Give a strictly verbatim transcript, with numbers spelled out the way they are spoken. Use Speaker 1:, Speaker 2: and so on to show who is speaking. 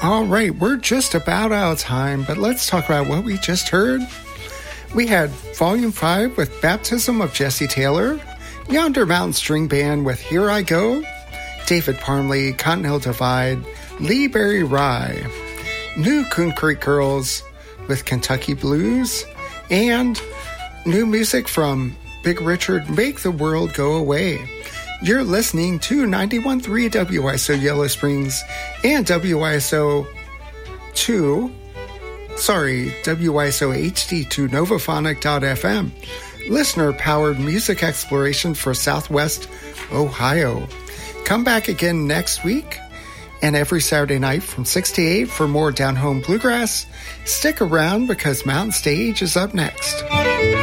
Speaker 1: All right, we're just about out of time, but let's talk about what we just heard. We had Volume five with Baptism of Jesse Taylor, Yonder Mountain String Band with Here I Go, David Parmley, Continental Divide, Lee Berry Rye, New Coon Creek Girls with Kentucky Blues, and new music from Big Richard, Make the World Go Away. You're listening to ninety-one point three W I S O Yellow Springs and W I S O two, sorry, W I S O H D two Novophonic dot F M, listener-powered music exploration for Southwest Ohio. Come back again next week and every Saturday night from six to eight for more down-home bluegrass. Stick around because Mountain Stage is up next.